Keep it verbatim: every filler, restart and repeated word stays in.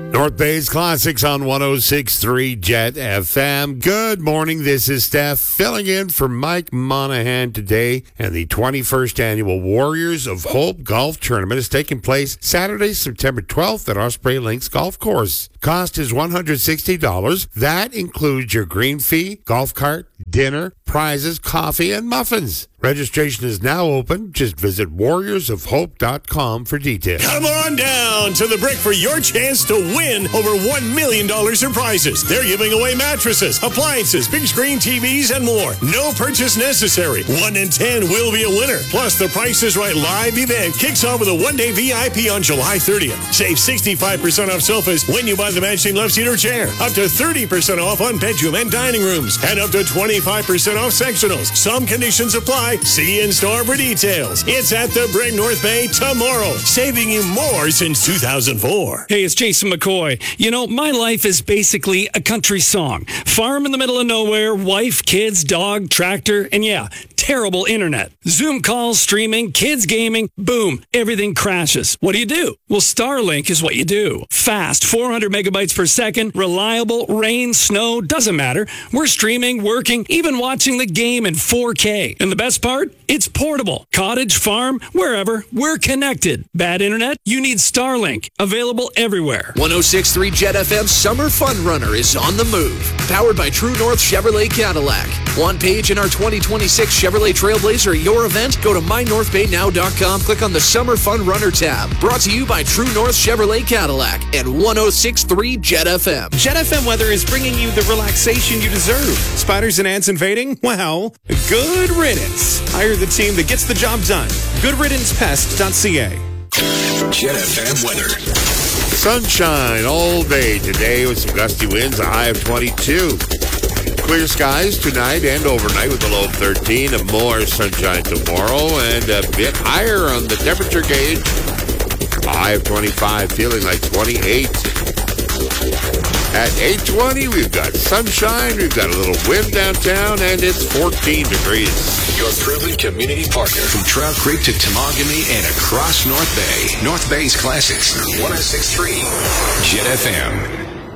North Bay's Classics on one oh six point three Jet F M. Good morning, this is Steph filling in for Mike Monahan today, and the twenty-first annual Warriors of Hope Golf Tournament is taking place Saturday, September twelfth at Osprey Links Golf Course. Cost is one hundred sixty dollars. That includes your green fee, golf cart, dinner, prizes, coffee, and muffins. Registration is now open. Just visit warriors of hope dot com for details. Come on down to the Brick for your chance to win over one million dollars in prizes. They're giving away mattresses, appliances, big screen T Vs, and more. No purchase necessary. One in ten will be a winner. Plus, the Price is Right live event kicks off with a one-day V I P on July thirtieth. Save sixty-five percent off sofas when you buy the matching love-seat or chair. Up to thirty percent off on bedroom and dining rooms. And up to twenty-five percent off sectionals. Some conditions apply. See you in store for details. It's at the Brick North Bay tomorrow, saving you more since two thousand four. Hey, it's Jason McCoy. You know, my life is basically a country song. Farm in the middle of nowhere, wife, kids, dog, tractor, and yeah, terrible internet. Zoom calls, streaming, kids gaming, boom, everything crashes. What do you do? Well, Starlink is what you do. Fast, four hundred megabytes per second, reliable, rain, snow, doesn't matter. We're streaming, working, even watching the game in four K. And the best part? It's portable. Cottage, farm, wherever, we're connected. Bad internet? You need Starlink. Available everywhere. one oh six point three Jet F M Summer Fun Runner is on the move. Powered by True North Chevrolet Cadillac. One page in our twenty twenty-six Chevrolet Trailblazer, your event? Go to my north bay now dot com. Click on the Summer Fun Runner tab. Brought to you by True North Chevrolet Cadillac and one oh six point three Jet F M. Jet F M weather is bringing you the relaxation you deserve. Spiders and ants invading? Well, good riddance. Hire the team that gets the job done. good riddance pest dot c a. Jet F M weather. Sunshine all day today with some gusty winds, a high of twenty-two. Clear skies tonight and overnight with a low of thirteen, and more sunshine tomorrow, and a bit higher on the temperature gauge. A high of twenty-five, feeling like twenty-eight. At eight twenty, we've got sunshine, we've got a little wind downtown, and it's fourteen degrees. Your proven community partner from Trout Creek to Temagami and across North Bay. North Bay's Classics, one oh six point three Jet F M.